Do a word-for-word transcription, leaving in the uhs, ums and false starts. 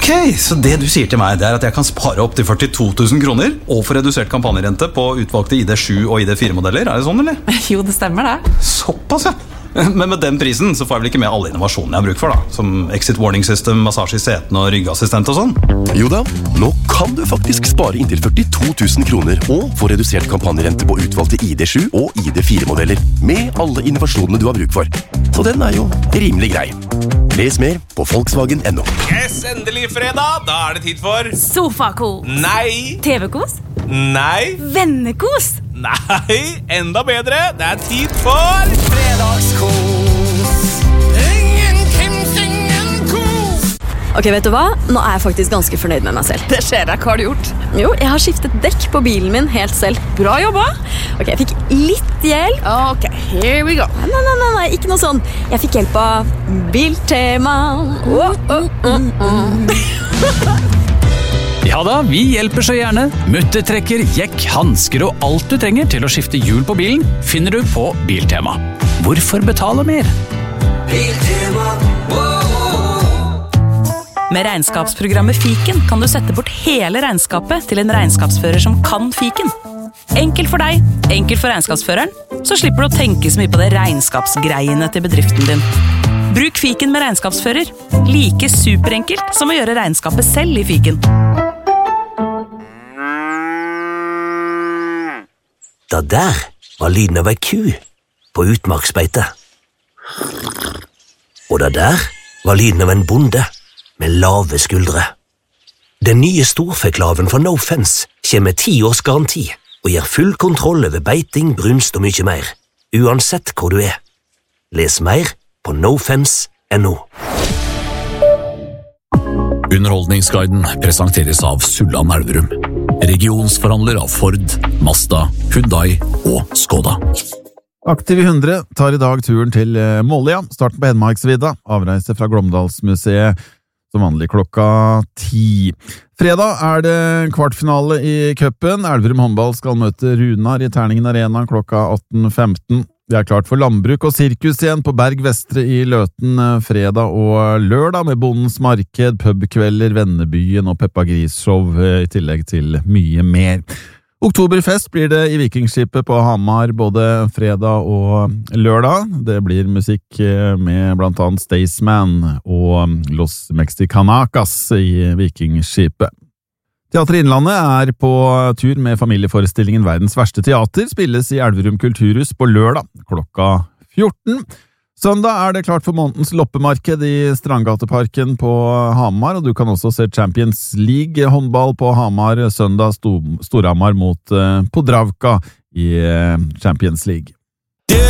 Ok, så det du sier til meg, det er at jeg kan spare opp til førtito tusen kroner og få redusert kampanjerente på utvalgte I D sju og I D fire modeller, er det sånn, eller? Jo, det stemmer det. Såpass, ja. Men med den prisen så får jeg vel ikke med alle innovasjonene jeg har bruk for da, som exit warning system, massasje I setene og ryggassistent og sånn. Jo da, nå kan du faktisk spare inntil førtito tusen kroner og få redusert kampanjerente på utvalgte I D sju og I D fire modeller med alle innovasjonene du har bruk for. Så den er jo rimelig grei. Les mer på Volkswagen punktum no. Yes, endelig fredag, da er det tid for Sofakos. Nei. T V-kos. Nei. Vennekos. Nei, enda bedre, det er tid for Fredagskos. Ingen Kims, ingen kos. Ok, vet du hva? Nå er jeg faktisk ganske fornøyd med meg selv. Det skjer deg, hva har du gjort? Jo, jeg har skiftet dekk på bilen min helt selv. Bra jobba. Ok, jeg fikk litt hjelp. Ok, here we go. Nei, nei, nei, nei, ikke noe sånn. Jeg fikk hjelp av Biltema. Oh, oh, oh, oh. Ja da, vi hjelper så gjerne. Muttertrekker, jekk, handsker og alt du trenger til å skifte hjul på bilen finner du på Biltema. Hvorfor betale mer? Biltema. Med regnskapsprogrammet Fiken kan du sette bort hele regnskapet til en regnskapsfører som kan Fiken. Enkelt for deg, enkelt for regnskapsføreren, så slipper du å tenke så mye på det regnskapsgreiene til bedriften din. Bruk Fiken med regnskapsfører. Like superenkelt som å gjøre regnskapet selv i Fiken. Det der var lyden av ei ku på utmarksbeite. Og det der var lyden av en bonde med lave skuldre. Den nye storfeklaven fra No Fence kommer med ti års garanti og gir full kontroll over beiting, brunst og mye mer, uansett hvor du er. Les mer på no fence punktum no. Underholdningsguiden presenteres av Sulland Elverum, regionsforhandler av Ford, Mazda, Hyundai og Skoda. Aktiv i hundre tar i dag turen til Måløya, starten på Hedmarksvidda, avreise fra Glåmdalsmuseet, som vanlig klokka ti. Fredag er det kvartfinale i cupen. Elverum håndball skal møte Runar i Terningen Arena klokka atten femten. Det er klart for landbruk og sirkus igjen på Berg Vestre i Løten fredag og lørdag med Bondens Marked, pubkvelder, Vennebyen og Peppa Gris-show i tillegg til mye mer. Oktoberfest blir det i Vikingskipet på Hamar både fredag og lørdag. Det blir musikk med blant annet Staysman og Los Mexicanacas i Vikingskipet. Teater Innlandet er på tur med familieforestillingen Verdens verste teater, spilles i Elverum Kulturhus på lørdag klokka fjorten. Søndag er det klart for månedens loppemarked i Strandgateparken på Hamar, og du kan også se Champions League håndball på Hamar søndag, Storhamar mot Podravka i Champions League.